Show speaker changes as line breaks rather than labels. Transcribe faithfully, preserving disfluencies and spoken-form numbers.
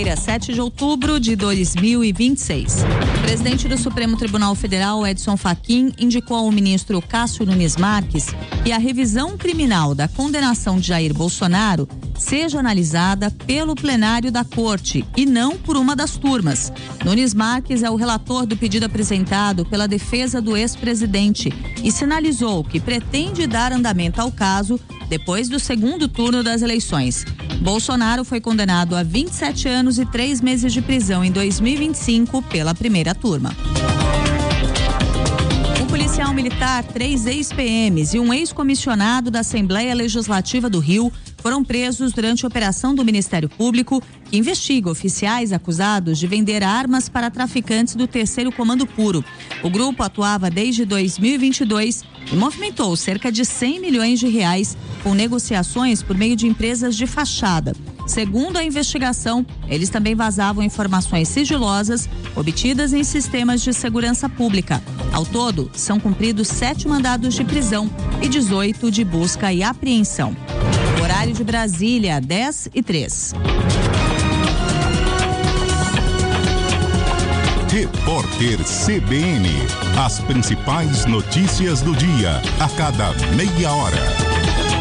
quinta-feira, sete de outubro de dois mil e vinte e seis. O presidente do Supremo Tribunal Federal, Edson Fachin, indicou ao ministro Cássio Nunes Marques que a revisão criminal da condenação de Jair Bolsonaro seja analisada pelo plenário da Corte e não por uma das turmas. Nunes Marques é o relator do pedido apresentado pela defesa do ex-presidente e sinalizou que pretende dar andamento ao caso depois do segundo turno das eleições. Bolsonaro foi condenado a vinte e sete anos e três meses de prisão em dois mil e vinte e cinco pela primeira turma. Um policial militar, três ex-P Ms e um ex-comissionado da Assembleia Legislativa do Rio foram presos durante a operação do Ministério Público, que investiga oficiais acusados de vender armas para traficantes do Terceiro Comando Puro. O grupo atuava desde dois mil e vinte e dois e movimentou cerca de cem milhões de reais com negociações por meio de empresas de fachada. Segundo a investigação, eles também vazavam informações sigilosas obtidas em sistemas de segurança pública. Ao todo, são cumpridos sete mandados de prisão e dezoito de busca e apreensão. Horário de Brasília, dez e três.
Repórter C B N. As principais notícias do dia, a cada meia hora.